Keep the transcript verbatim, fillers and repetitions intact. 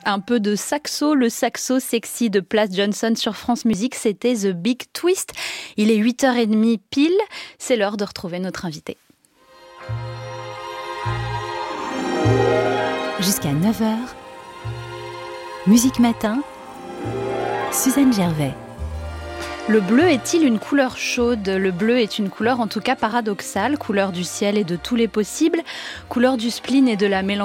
Un peu de saxo, le saxo sexy de Place Johnson sur France Musique, c'était The Big Twist. Il est huit heures trente pile, c'est l'heure de retrouver notre invité. Jusqu'à neuf heures, Musique Matin, Suzanne Gervais. Le bleu est-il une couleur chaude ? Le bleu est une couleur en tout cas paradoxale, couleur du ciel et de tous les possibles, couleur du spleen et de la mélancolie.